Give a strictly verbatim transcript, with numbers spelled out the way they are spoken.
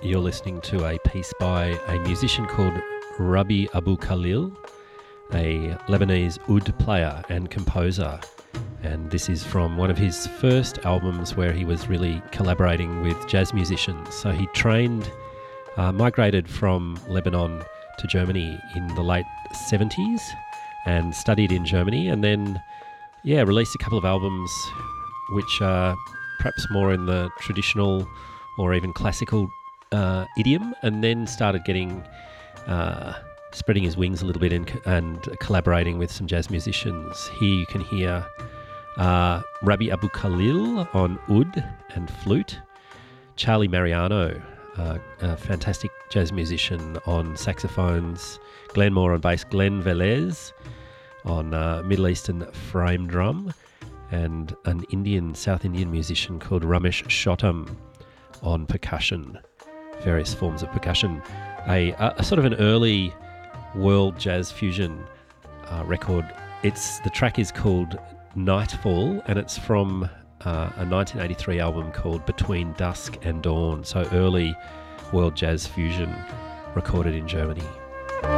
you're listening to a piece by a musician called Rabi Abu Khalil, a Lebanese oud player and composer. And this is from one of his first albums where he was really collaborating with jazz musicians. So he trained, uh, migrated from Lebanon to Germany in the late seventies and studied in Germany, and then, yeah, released a couple of albums which are perhaps more in the traditional or even classical uh, idiom, and then started getting, uh, spreading his wings a little bit and, and collaborating with some jazz musicians. Here you can hear uh, Rabi Abu Khalil on oud and flute, Charlie Mariano, uh, a fantastic jazz musician, on saxophones, Glenn Moore on bass, Glenn Velez on uh, Middle Eastern frame drum, and an Indian, South Indian musician called Ramesh Shottam on percussion, various forms of percussion. A, a sort of an early world jazz fusion uh, record. It's the track is called Nightfall, and it's from uh, a nineteen eighty-three album called Between Dusk and Dawn. So early world jazz fusion recorded in Germany.